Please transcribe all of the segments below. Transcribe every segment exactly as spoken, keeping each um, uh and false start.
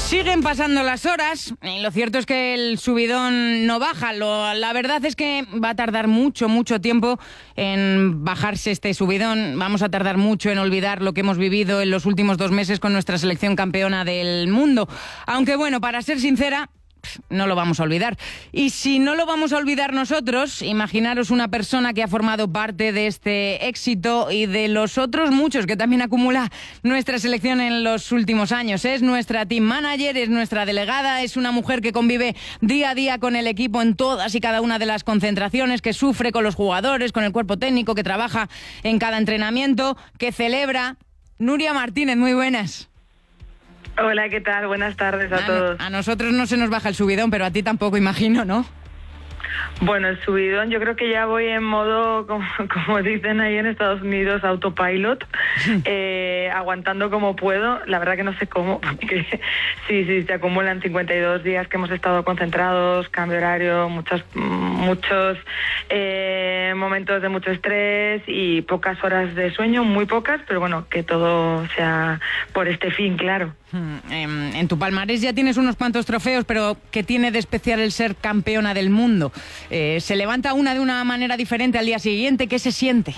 Siguen pasando las horas y lo cierto es que el subidón no baja. Lo, la verdad es que va a tardar mucho, mucho tiempo en bajarse este subidón. Vamos a tardar mucho en olvidar lo que hemos vivido en los últimos dos meses con nuestra selección campeona del mundo. Aunque bueno, para ser sincera, no lo vamos a olvidar. Y si no lo vamos a olvidar nosotros, imaginaros una persona que ha formado parte de este éxito y de los otros muchos que también acumula nuestra selección en los últimos años. Es nuestra team manager, es nuestra delegada, es una mujer que convive día a día con el equipo en todas y cada una de las concentraciones, que sufre con los jugadores, con el cuerpo técnico, que trabaja en cada entrenamiento, que celebra. Nuria Martínez, muy buenas. Hola, ¿qué tal? Buenas tardes a, a todos. No, a nosotros no se nos baja el subidón, pero a ti tampoco, imagino, ¿no? Bueno, el subidón, yo creo que ya voy en modo, como, como dicen ahí en Estados Unidos, autopilot, eh, aguantando como puedo. La verdad que no sé cómo, porque sí, sí, se acumulan cincuenta y dos días que hemos estado concentrados, cambio horario, muchos, muchos eh, momentos de mucho estrés y pocas horas de sueño, muy pocas, pero bueno, que todo sea por este fin, claro. En, en tu palmarés ya tienes unos cuantos trofeos, pero ¿qué tiene de especial el ser campeona del mundo? Eh, ¿Se levanta una de una manera diferente al día siguiente? ¿Qué se siente?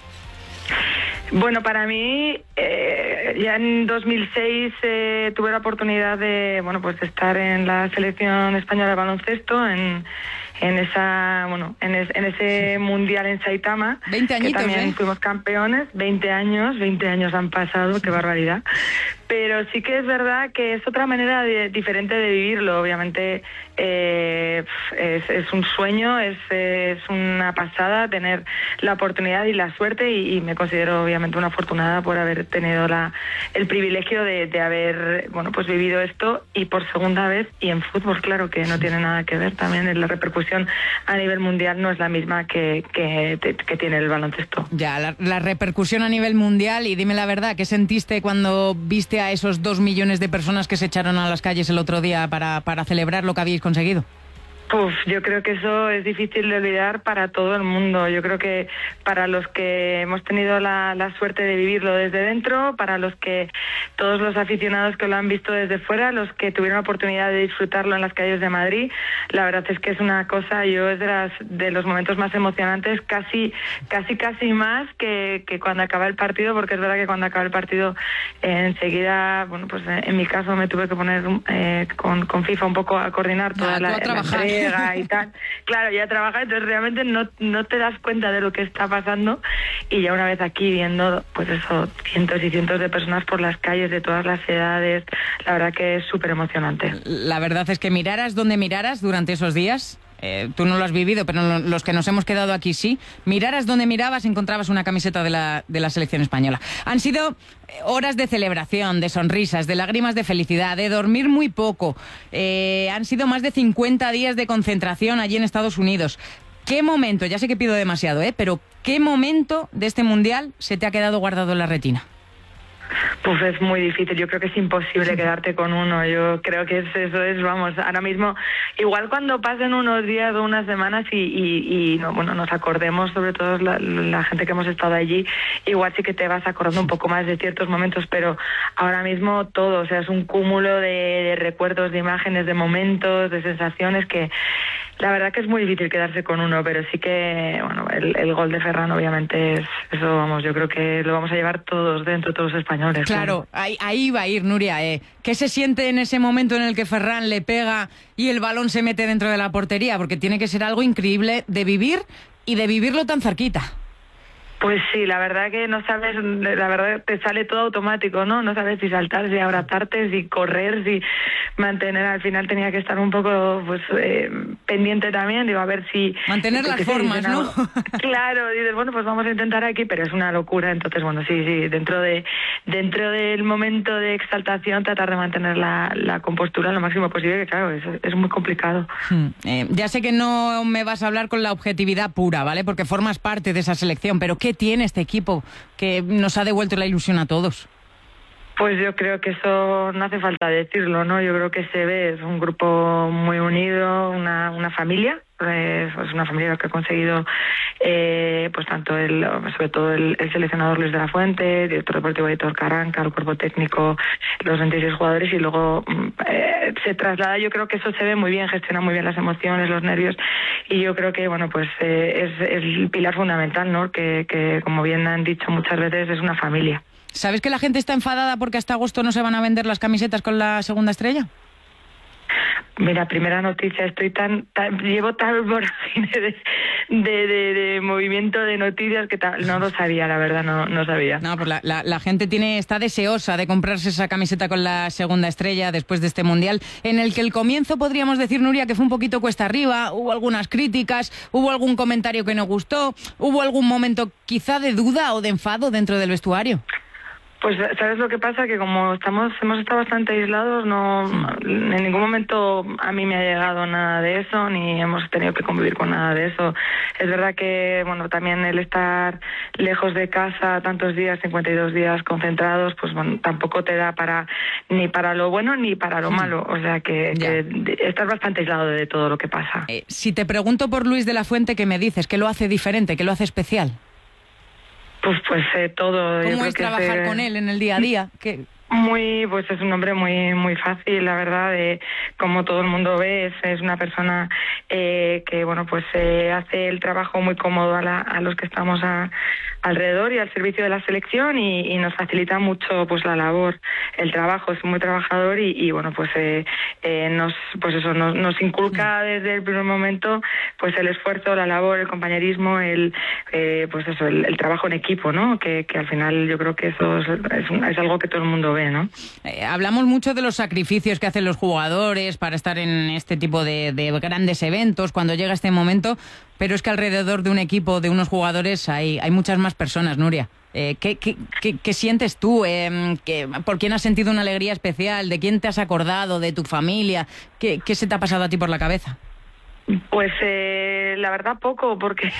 Bueno, para mí, eh, ya en dos mil seis eh, tuve la oportunidad de, bueno, pues de estar en la selección española de baloncesto, en, en esa, bueno, en, es, en ese mundial en Saitama. veinte añitos, que también ¿eh? fuimos campeones, veinte años, veinte años han pasado, qué barbaridad. Pero sí que es verdad que es otra manera de, diferente de vivirlo. Obviamente eh, es, es un sueño, es, es una pasada tener la oportunidad y la suerte, y, y me considero obviamente una afortunada por haber tenido la, el privilegio de, de haber, bueno, pues vivido esto, y por segunda vez, y en fútbol, claro, que no tiene nada que ver. También la repercusión a nivel mundial no es la misma que, que, que tiene el baloncesto. Ya, la, la repercusión a nivel mundial. Y dime la verdad, ¿qué sentiste cuando viste a esos dos millones de personas que se echaron a las calles el otro día para, para celebrar lo que habéis conseguido? Uf, yo creo que eso es difícil de olvidar para todo el mundo. Yo creo que para los que hemos tenido la, la suerte de vivirlo desde dentro, para los que todos los aficionados que lo han visto desde fuera, los que tuvieron la oportunidad de disfrutarlo en las calles de Madrid, la verdad es que es una cosa, yo es de, las, de los momentos más emocionantes, casi casi casi más que, que cuando acaba el partido, porque es verdad que cuando acaba el partido eh, enseguida, bueno, pues eh, en mi caso me tuve que poner eh, con, con FIFA un poco a coordinar toda ah, la, la y tal. Claro, ya trabajas, entonces realmente no, no te das cuenta de lo que está pasando, y ya una vez aquí viendo, pues eso, cientos y cientos de personas por las calles de todas las edades, la verdad que es súper emocionante. La verdad es que miraras donde miraras durante esos días, eh, tú no lo has vivido, pero los que nos hemos quedado aquí sí, miraras donde mirabas encontrabas una camiseta de la, de la selección española. Han sido horas de celebración, de sonrisas, de lágrimas de felicidad, de dormir muy poco. Eh, han sido más de cincuenta días de concentración allí en Estados Unidos. ¿Qué momento, ya sé que pido demasiado, ¿eh? pero qué momento de este mundial se te ha quedado guardado en la retina? Pues es muy difícil, yo creo que es imposible quedarte con uno. Yo creo que es, eso es, vamos, ahora mismo, igual cuando pasen unos días o unas semanas y, y, y no, bueno, nos acordemos, sobre todo la, la gente que hemos estado allí, igual sí que te vas acordando un poco más de ciertos momentos, pero ahora mismo todo, o sea, es un cúmulo de, de recuerdos, de imágenes, de momentos, de sensaciones que la verdad que es muy difícil quedarse con uno, pero sí que, bueno, el, el gol de Ferran obviamente es, eso, vamos, yo creo que lo vamos a llevar todos dentro, todos los españoles. Claro, ahí, ahí va a ir, Nuria. Eh. ¿Qué se siente en ese momento en el que Ferran le pega y el balón se mete dentro de la portería? Porque tiene que ser algo increíble de vivir y de vivirlo tan cerquita. Pues sí, la verdad que no sabes, la verdad te sale todo automático, ¿no? No sabes si saltar, si abrazarte, si correr, si mantener. Al final tenía que estar un poco, pues, eh, pendiente también, digo, a ver si... Mantener las formas, ¿no? Claro, dices, bueno, pues vamos a intentar aquí, pero es una locura. Entonces, bueno, sí, sí, dentro de dentro del momento de exaltación, tratar de mantener la, la compostura lo máximo posible, que claro, es, es muy complicado. Hmm. Eh, ya sé que no me vas a hablar con la objetividad pura, ¿vale? Porque formas parte de esa selección, pero ¿qué ¿Qué tiene este equipo que nos ha devuelto la ilusión a todos? Pues yo creo que eso no hace falta decirlo, ¿no? Yo creo que se ve, es un grupo muy unido, una, una familia. Es pues una familia que ha conseguido, eh, pues tanto el, sobre todo el, el seleccionador Luis de la Fuente, director deportivo Aitor Carranca, el cuerpo técnico, los veintiséis jugadores, y luego eh, se traslada. Yo creo que eso se ve muy bien, gestiona muy bien las emociones, los nervios, y yo creo que, bueno, pues eh, es, es el pilar fundamental, ¿no? Que, que, como bien han dicho muchas veces, es una familia. ¿Sabes que la gente está enfadada porque hasta agosto no se van a vender las camisetas con la segunda estrella? Mira, primera noticia, estoy tan, tan llevo tal voragine de, de, de, de movimiento de noticias que tal, no lo sabía, la verdad, no, no sabía. No, pues la, la, la gente tiene está deseosa de comprarse esa camiseta con la segunda estrella después de este Mundial, en el que el comienzo, podríamos decir, Nuria, que fue un poquito cuesta arriba, hubo algunas críticas, hubo algún comentario que no gustó, hubo algún momento quizá de duda o de enfado dentro del vestuario. Pues, ¿sabes lo que pasa? Que como estamos hemos estado bastante aislados, no en ningún momento a mí me ha llegado nada de eso, ni hemos tenido que convivir con nada de eso. Es verdad que, bueno, también el estar lejos de casa tantos días, cincuenta y dos días concentrados, pues bueno, tampoco te da para ni para lo bueno ni para lo malo. O sea que, que estás bastante aislado de todo lo que pasa. Eh, si te pregunto por Luis de la Fuente, ¿qué me dices? ¿Qué lo hace diferente? ¿Qué lo hace especial? Pues pues eh, todo. ¿Cómo es trabajar con él en el día a día? ¿Qué? Muy, pues es un hombre muy muy fácil, la verdad, de, como todo el mundo ve, es, es una persona eh, que, bueno, pues eh, hace el trabajo muy cómodo a, la, a los que estamos a, alrededor y al servicio de la selección, y, y nos facilita mucho pues la labor, el trabajo, es muy trabajador y, y bueno, pues eh, eh, nos pues eso nos, nos inculca desde el primer momento pues el esfuerzo, la labor, el compañerismo, el eh, pues eso, el, el trabajo en equipo, ¿no? Que, que al final yo creo que eso es, es, es algo que todo el mundo ve. ¿No? Eh, hablamos mucho de los sacrificios que hacen los jugadores para estar en este tipo de, de grandes eventos cuando llega este momento, pero es que alrededor de un equipo, de unos jugadores, hay, hay muchas más personas, Nuria. Eh, ¿qué, qué, qué, ¿Qué sientes tú? Eh, ¿qué, ¿Por quién has sentido una alegría especial? ¿De quién te has acordado? ¿De tu familia? ¿Qué, qué se te ha pasado a ti por la cabeza? Pues eh, la verdad poco, porque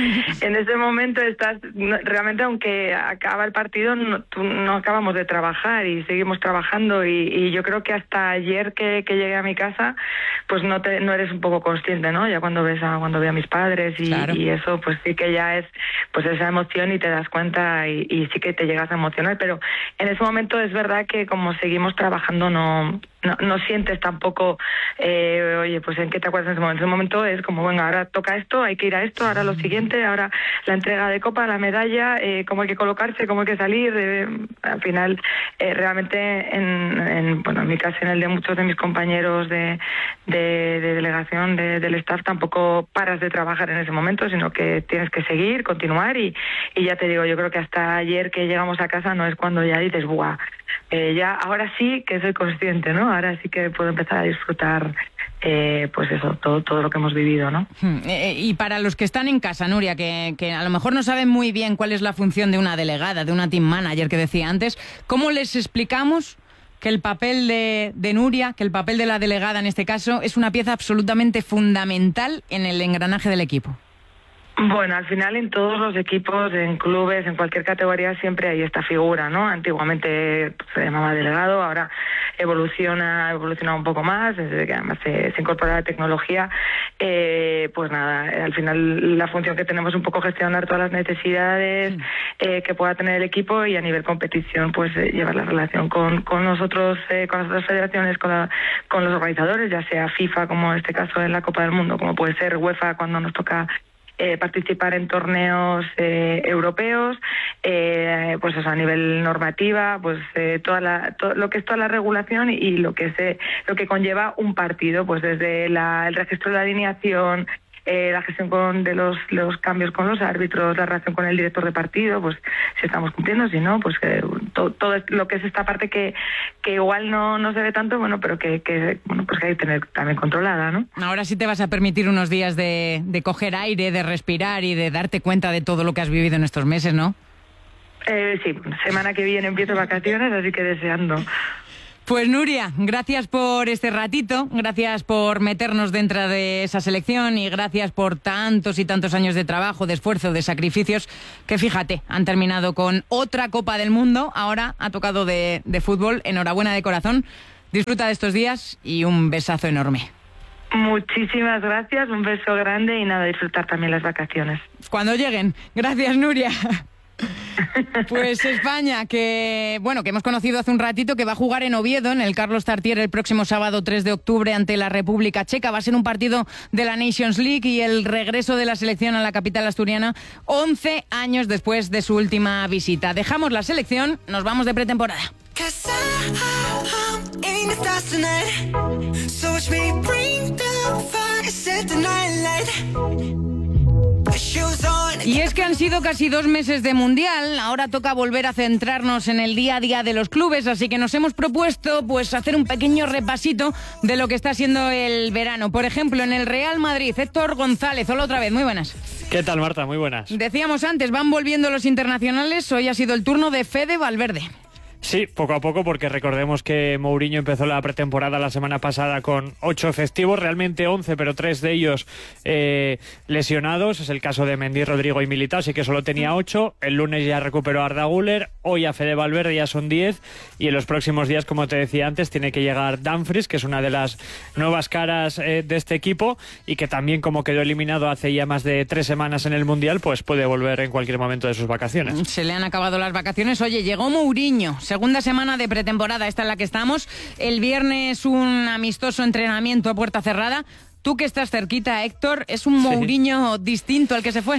en ese momento estás, no, realmente aunque acaba el partido, no, tú, no acabamos de trabajar y seguimos trabajando, y, y yo creo que hasta ayer que, que llegué a mi casa, pues no te, no eres un poco consciente, ¿no? Ya cuando ves a, cuando veo a mis padres y, claro. y eso, pues sí que ya es pues esa emoción y te das cuenta y, y sí que te llegas a emocionar, pero en ese momento es verdad que como seguimos trabajando no... No, no sientes tampoco, eh, oye, pues en qué te acuerdas en ese momento. En ese momento es como, venga, ahora toca esto, hay que ir a esto, ahora lo siguiente, ahora la entrega de copa, la medalla, eh, cómo hay que colocarse, cómo hay que salir. Eh, al final, eh, realmente, en, en, bueno, en mi caso, en el de muchos de mis compañeros de, de, de delegación, de, del staff, tampoco paras de trabajar en ese momento, sino que tienes que seguir, continuar y, y ya te digo, yo creo que hasta ayer que llegamos a casa no es cuando ya dices, ¡buah! Eh, ya ahora sí que soy consciente, ¿no? Ahora sí que puedo empezar a disfrutar, eh, pues eso, todo todo lo que hemos vivido, ¿no? Hmm. Eh, y para los que están en casa, Nuria, que, que a lo mejor no saben muy bien cuál es la función de una delegada, de una team manager que decía antes, ¿cómo les explicamos que el papel de, de Nuria, que el papel de la delegada en este caso, es una pieza absolutamente fundamental en el engranaje del equipo? Bueno, al final en todos los equipos, en clubes, en cualquier categoría siempre hay esta figura, ¿no? Antiguamente se llamaba delegado, ahora evoluciona, evoluciona un poco más, desde que además se, se incorpora la tecnología. Eh, pues nada, al final la función que tenemos es un poco gestionar todas las necesidades eh, que pueda tener el equipo, y a nivel competición pues eh, llevar la relación con, con nosotros, eh, con las otras federaciones, con, la, con los organizadores, ya sea FIFA, como en este caso en la Copa del Mundo, como puede ser UEFA cuando nos toca Eh, participar en torneos eh, europeos, eh, pues eso, a nivel normativa, pues eh, toda la, todo lo que es toda la regulación y, y lo que se, lo que conlleva un partido, pues desde la, el registro de la alineación, eh, la gestión con, de los, los cambios con los árbitros, la relación con el director de partido, pues si estamos cumpliendo, si no, pues que todo, todo lo que es esta parte que, que igual no, no se ve tanto, bueno, pero que, que bueno, pues que hay que tener también controlada, ¿no? Ahora sí te vas a permitir unos días de, de coger aire, de respirar y de darte cuenta de todo lo que has vivido en estos meses, ¿no? Eh, sí, semana que viene empiezo vacaciones, así que deseando. Pues Nuria, gracias por este ratito, gracias por meternos dentro de esa selección y gracias por tantos y tantos años de trabajo, de esfuerzo, de sacrificios, que fíjate, han terminado con otra Copa del Mundo, ahora ha tocado de, de fútbol. Enhorabuena de corazón, disfruta de estos días y un besazo enorme. Muchísimas gracias, un beso grande y nada, disfrutar también las vacaciones. Cuando lleguen. Gracias, Nuria. Pues España, que bueno, que hemos conocido hace un ratito, que va a jugar en Oviedo, en el Carlos Tartiere, el próximo sábado tres de octubre ante la República Checa. Va a ser un partido de la Nations League y el regreso de la selección a la capital asturiana once años después de su última visita. Dejamos la selección, nos vamos de pretemporada. Y es que han sido casi dos meses de Mundial, ahora toca volver a centrarnos en el día a día de los clubes, así que nos hemos propuesto pues hacer un pequeño repasito de lo que está siendo el verano. Por ejemplo, en el Real Madrid, Héctor González, hola otra vez, muy buenas. ¿Qué tal, Marta? Muy buenas. Decíamos antes, van volviendo los internacionales, hoy ha sido el turno de Fede Valverde. Sí, poco a poco, porque recordemos que Mourinho empezó la pretemporada la semana pasada con ocho efectivos, realmente once, pero tres de ellos eh, lesionados. Es el caso de Mendy, Rodrigo y Militao, así que solo tenía ocho. El lunes ya recuperó a Arda Güler, hoy a Fede Valverde ya son diez, y en los próximos días, como te decía antes, tiene que llegar Dumfries, que es una de las nuevas caras eh, de este equipo, y que también, como quedó eliminado hace ya más de tres semanas en el Mundial, pues puede volver en cualquier momento de sus vacaciones. Se le han acabado las vacaciones. Oye, llegó Mourinho. Segunda semana de pretemporada, esta en la que estamos. El viernes un amistoso entrenamiento a puerta cerrada. Tú que estás cerquita, Héctor, ¿es un Mourinho sí. distinto al que se fue?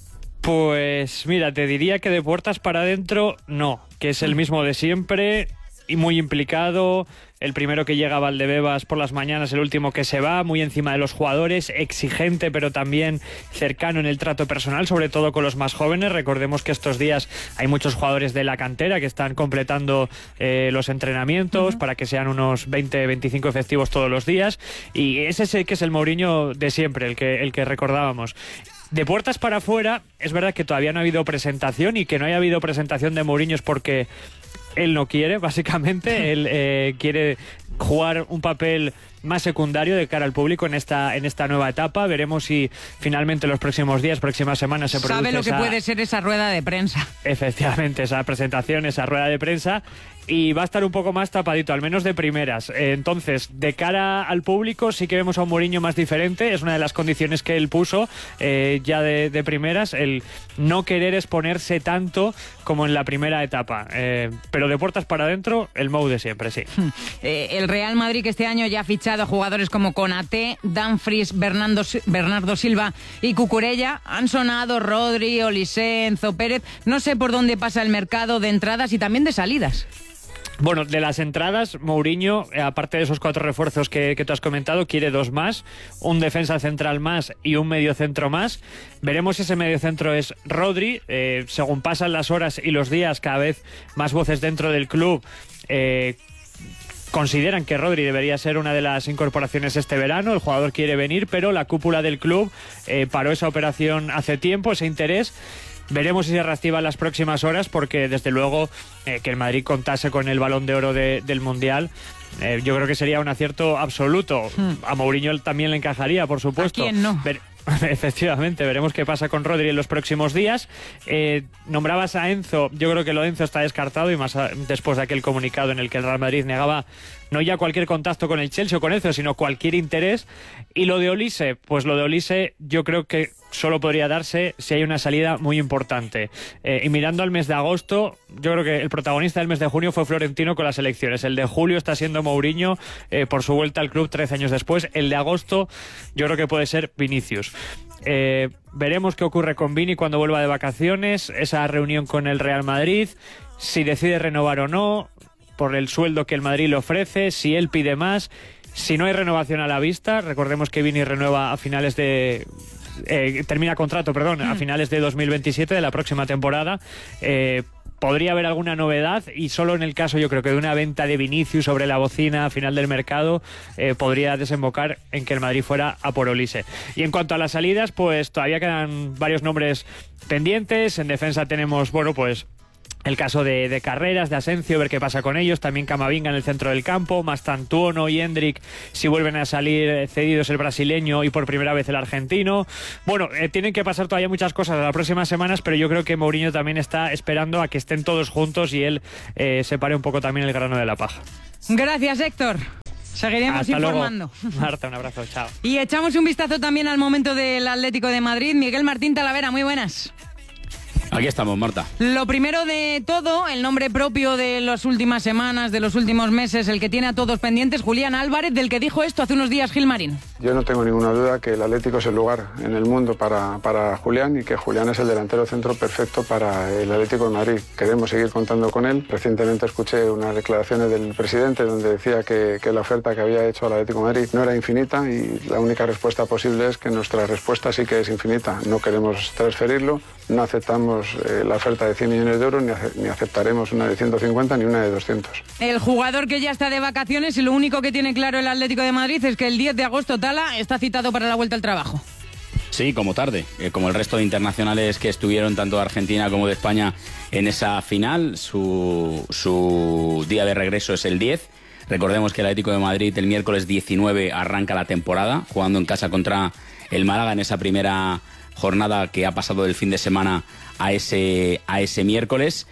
Pues mira, te diría que de puertas para adentro no, que es el mismo de siempre y muy implicado. El primero que llega a Valdebebas por las mañanas, el último que se va, muy encima de los jugadores, exigente pero también cercano en el trato personal, sobre todo con los más jóvenes. Recordemos que estos días hay muchos jugadores de la cantera que están completando eh, los entrenamientos uh-huh. para que sean unos veinte, veinticinco efectivos todos los días, y ese es el que es el Mourinho de siempre, el que, el que recordábamos. De puertas para afuera, es verdad que todavía no ha habido presentación, y que no haya habido presentación de Mourinho es porque él no quiere, básicamente. Él eh, quiere jugar un papel más secundario de cara al público en esta en esta nueva etapa. Veremos si finalmente los próximos días, próximas semanas se produce Sabe lo que esa, puede ser esa rueda de prensa. Efectivamente, esa presentación, esa rueda de prensa. Y va a estar un poco más tapadito, al menos de primeras. Eh, entonces, de cara al público, sí que vemos a un Mourinho más diferente. Es una de las condiciones que él puso eh, ya de, de primeras, el no querer exponerse tanto como en la primera etapa. Eh, pero de puertas para adentro, el Mou de siempre, sí. Eh, el Real Madrid, que este año ya ha fichado a jugadores como Konaté, Dumfries, Bernardo, Bernardo Silva y Cucurella. Han sonado Rodri, Olise, Enzo Pérez. No sé por dónde pasa el mercado de entradas y también de salidas. Bueno, de las entradas, Mourinho, aparte de esos cuatro refuerzos que, que tú has comentado, quiere dos más, un defensa central más y un mediocentro más. Veremos si ese mediocentro es Rodri. Eh, según pasan las horas y los días, cada vez más voces dentro del club eh, consideran que Rodri debería ser una de las incorporaciones este verano. El jugador quiere venir, pero la cúpula del club eh, paró esa operación hace tiempo, ese interés. Veremos si se reactiva en las próximas horas, porque desde luego eh, que el Madrid contase con el Balón de Oro de, del Mundial, eh, yo creo que sería un acierto absoluto. Hmm. A Mourinho también le encajaría, por supuesto. ¿A quién no? Ver Efectivamente, veremos qué pasa con Rodri en los próximos días. Eh, nombrabas a Enzo, yo creo que lo de Enzo está descartado, y más a, después de aquel comunicado en el que el Real Madrid negaba no ya cualquier contacto con el Chelsea o con Enzo, sino cualquier interés. Y lo de Olise, pues lo de Olise yo creo que solo podría darse si hay una salida muy importante. Eh, y mirando al mes de agosto, yo creo que el protagonista del mes de junio fue Florentino con las elecciones. El de julio está siendo Mourinho eh, por su vuelta al club trece años después. El de agosto yo creo que puede ser Vinicius. Eh, veremos qué ocurre con Vini cuando vuelva de vacaciones, esa reunión con el Real Madrid, si decide renovar o no, por el sueldo que el Madrid le ofrece, si él pide más, si no hay renovación a la vista. Recordemos que Vini renueva a finales de... Eh, termina contrato, perdón, a finales de dos mil veintisiete, de la próxima temporada. Eh, podría haber alguna novedad, y solo en el caso, yo creo que de una venta de Vinicius sobre la bocina a final del mercado, eh, podría desembocar en que el Madrid fuera a por Olise. Y en cuanto a las salidas, pues todavía quedan varios nombres pendientes. En defensa tenemos, bueno, pues el caso de, de Carreras, de Asencio, ver qué pasa con ellos, también Camavinga en el centro del campo, más Tantuono y Hendrik si vuelven a salir cedidos el brasileño y por primera vez el argentino. Bueno, eh, tienen que pasar todavía muchas cosas en las próximas semanas, pero yo creo que Mourinho también está esperando a que estén todos juntos y él eh, separe un poco también el grano de la paja. Gracias, Héctor. Seguiremos Hasta informando. Luego. Marta, un abrazo, chao. Y echamos un vistazo también al momento del Atlético de Madrid. Miguel Martín Talavera, muy buenas. Aquí estamos, Marta. Lo primero de todo, el nombre propio de las últimas semanas, de los últimos meses, el que tiene a todos pendientes, Julián Álvarez, del que dijo esto hace unos días Gilmarín. Yo no tengo ninguna duda que el Atlético es el lugar en el mundo para, para Julián y que Julián es el delantero centro perfecto para el Atlético de Madrid. Queremos seguir contando con él. Recientemente escuché unas declaraciones del presidente donde decía que, que la oferta que había hecho al Atlético de Madrid no era infinita y la única respuesta posible es que nuestra respuesta sí que es infinita. No queremos transferirlo, no aceptamos eh, la oferta de cien millones de euros, ni, ace ni aceptaremos una de ciento cincuenta ni una de doscientos. El jugador que ya está de vacaciones y lo único que tiene claro el Atlético de Madrid es que el diez de agosto Tala está citado para la vuelta al trabajo. Sí, como tarde, eh, como el resto de internacionales que estuvieron tanto de Argentina como de España en esa final, su, su día de regreso es el diez. Recordemos que el Atlético de Madrid el miércoles diecinueve arranca la temporada, jugando en casa contra el Málaga en esa primera jornada que ha pasado del fin de semana a ese, a ese miércoles.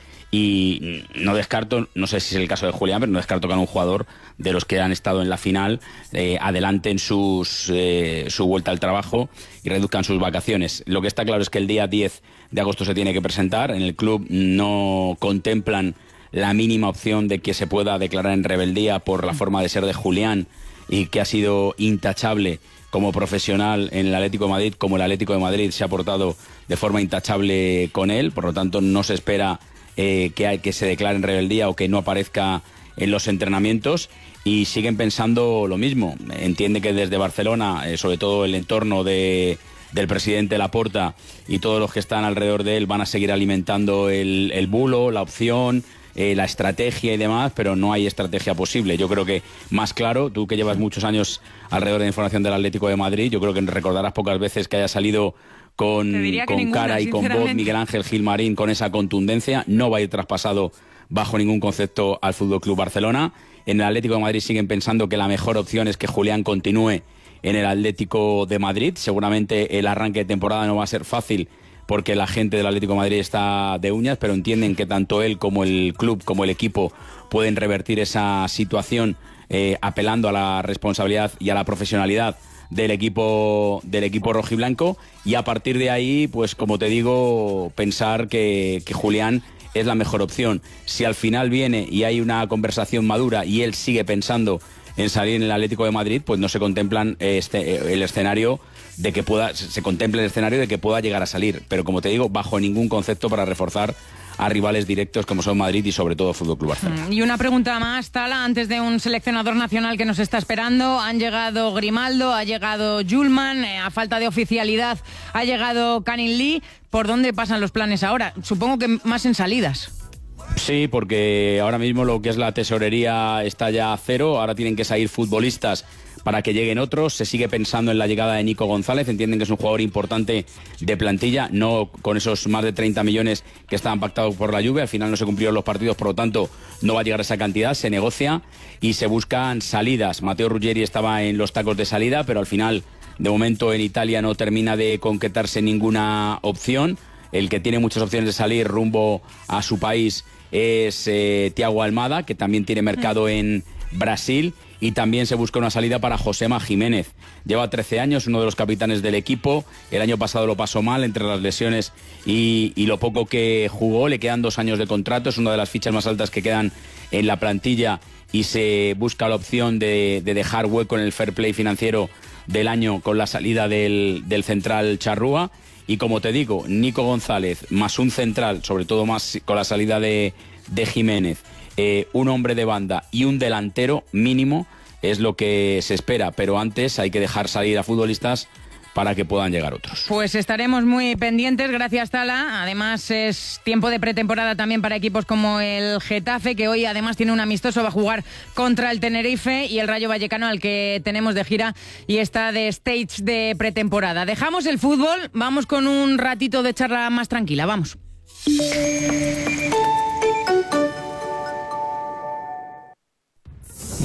Y no descarto, no sé si es el caso de Julián, pero no descarto que a un jugador de los que han estado en la final eh, adelanten sus, eh, su vuelta al trabajo y reduzcan sus vacaciones. Lo que está claro es que el día diez de agosto se tiene que presentar. En el club no contemplan la mínima opción de que se pueda declarar en rebeldía por la forma de ser de Julián y que ha sido intachable como profesional en el Atlético de Madrid, como el Atlético de Madrid se ha portado de forma intachable con él. Por lo tanto, no se espera Eh, que, hay, que se declare en rebeldía o que no aparezca en los entrenamientos, y siguen pensando lo mismo. Entiende que desde Barcelona, eh, sobre todo el entorno de, del presidente Laporta y todos los que están alrededor de él, van a seguir alimentando el, el bulo, la opción, eh, la estrategia y demás, pero no hay estrategia posible. Yo creo que más claro, tú que llevas muchos años alrededor de la información del Atlético de Madrid, yo creo que recordarás pocas veces que haya salido con, con ninguna, cara y con voz Miguel Ángel Gilmarín con esa contundencia. No va a ir traspasado bajo ningún concepto al F C Barcelona. En el Atlético de Madrid siguen pensando que la mejor opción es que Julián continúe en el Atlético de Madrid. Seguramente el arranque de temporada no va a ser fácil porque la gente del Atlético de Madrid está de uñas, pero entienden que tanto él como el club, como el equipo, pueden revertir esa situación eh, apelando a la responsabilidad y a la profesionalidad del equipo del equipo rojiblanco, y a partir de ahí, pues como te digo, pensar que, que Julián es la mejor opción. Si al final viene y hay una conversación madura y él sigue pensando en salir en el Atlético de Madrid, pues no se contemplan este, el escenario de que pueda se contempla el escenario de que pueda llegar a salir, pero como te digo, bajo ningún concepto para reforzar a rivales directos como son Madrid y sobre todo F C Barcelona. Y una pregunta más, Tala, antes de un seleccionador nacional que nos está esperando. Han llegado Grimaldo, ha llegado Julman, eh, a falta de oficialidad ha llegado Canin Lee. ¿Por dónde pasan los planes ahora? Supongo que más en salidas. Sí, porque ahora mismo lo que es la tesorería está ya a cero, ahora tienen que salir futbolistas para que lleguen otros. Se sigue pensando en la llegada de Nico González, entienden que es un jugador importante de plantilla, no con esos más de treinta millones que estaban pactados por la Juve. Al final no se cumplieron los partidos, por lo tanto no va a llegar a esa cantidad. Se negocia y se buscan salidas. Matteo Ruggeri estaba en los tacos de salida, pero al final, de momento en Italia no termina de concretarse ninguna opción. El que tiene muchas opciones de salir rumbo a su país es eh, Thiago Almada, que también tiene mercado en Brasil. Y también se busca una salida para Josema Jiménez. Lleva trece años, uno de los capitanes del equipo. El año pasado lo pasó mal entre las lesiones y, y lo poco que jugó. Le quedan dos años de contrato, es una de las fichas más altas que quedan en la plantilla y se busca la opción de, de dejar hueco en el fair play financiero del año con la salida del, del central Charrúa. Y como te digo, Nico González más un central, sobre todo más con la salida de, de Jiménez, Eh, un hombre de banda y un delantero mínimo es lo que se espera, pero antes hay que dejar salir a futbolistas para que puedan llegar otros. Pues estaremos muy pendientes, gracias Tala. Además es tiempo de pretemporada también para equipos como el Getafe, que hoy además tiene un amistoso, va a jugar contra el Tenerife, y el Rayo Vallecano, al que tenemos de gira y está de stage de pretemporada. Dejamos el fútbol, vamos con un ratito de charla más tranquila, vamos.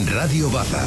Radio Baza.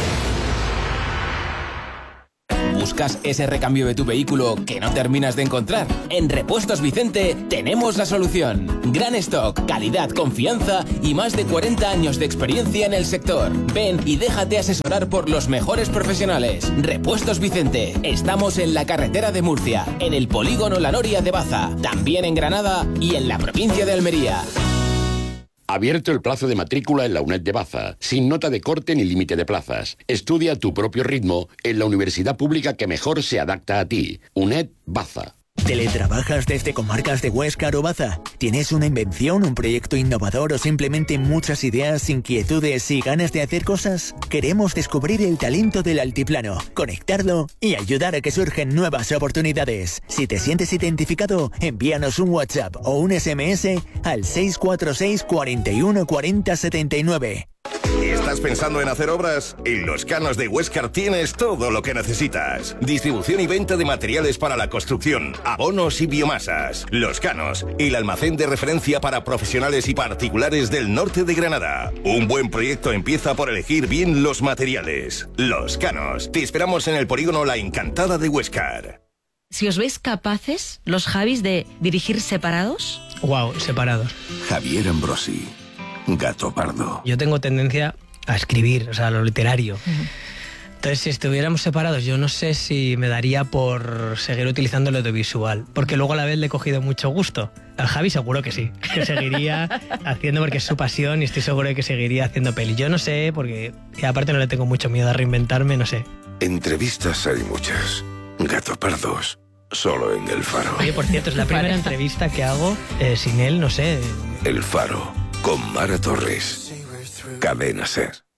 ¿Buscas ese recambio de tu vehículo que no terminas de encontrar? En Repuestos Vicente tenemos la solución. Gran stock, calidad, confianza y más de cuarenta años de experiencia en el sector. Ven y déjate asesorar por los mejores profesionales. Repuestos Vicente. Estamos en la carretera de Murcia, en el polígono La Noria de Baza, también en Granada y en la provincia de Almería. Abierto el plazo de matrícula en la UNED de Baza, sin nota de corte ni límite de plazas. Estudia a tu propio ritmo en la universidad pública que mejor se adapta a ti. UNED Baza. ¿Teletrabajas desde comarcas de Huéscar o Baza? ¿Tienes una invención, un proyecto innovador o simplemente muchas ideas, inquietudes y ganas de hacer cosas? Queremos descubrir el talento del altiplano, conectarlo y ayudar a que surgen nuevas oportunidades. Si te sientes identificado, envíanos un WhatsApp o un S M S al seis cuatro seis, cuatro uno cuatro cero, siete nueve. ¿Estás pensando en hacer obras? En Los Canos de Huéscar tienes todo lo que necesitas. Distribución y venta de materiales para la construcción, abonos y biomasas. Los Canos, el almacén de referencia para profesionales y particulares del norte de Granada. Un buen proyecto empieza por elegir bien los materiales. Los Canos. Te esperamos en el polígono La Encantada de Huéscar. Si os veis capaces, los Javis, de dirigir separados. Wow, separados. Javier Ambrosi. Gato Pardo. Yo tengo tendencia a escribir, o sea, a lo literario. Uh-huh. Entonces, si estuviéramos separados, yo no sé si me daría por seguir utilizando el audiovisual, porque luego a la vez le he cogido mucho gusto. Al Javi seguro que sí, que seguiría haciendo porque es su pasión y estoy seguro de que seguiría haciendo peli. Yo no sé, porque y aparte no le tengo mucho miedo a reinventarme, no sé. Entrevistas hay muchas. Gato Pardos, solo en El Faro. Oye, por cierto, es la primera entrevista que hago eh, sin él, no sé. El Faro, con Mara Torres. Cadena Ser.